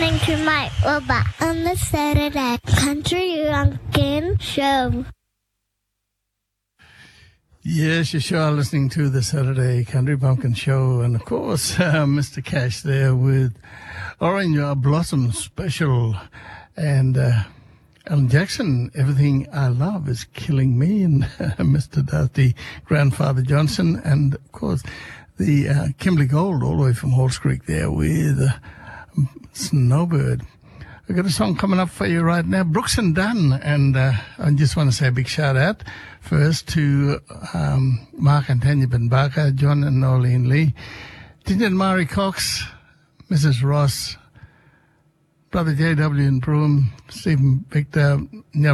listening to Mike Robert on the Saturday Country Pumpkin Show. Yes, you sure are listening to the Saturday Country Pumpkin Show. And, of course, Mr. Cash there with Orange Blossom Special. And Alan Jackson, Everything I Love is Killing Me. And Mr. Dusty Grandfather Johnson. And, of course, the Kimberly Gold all the way from Halls Creek there with Snowbird. I've got a song coming up for you right now, Brooks and Dunn, and I just want to say a big shout out first to Mark and Tanya Benbaka, John and Nolene Lee, Ginger and Mari Cox, Mrs. Ross, Brother J.W. in Broome, Stephen Victor,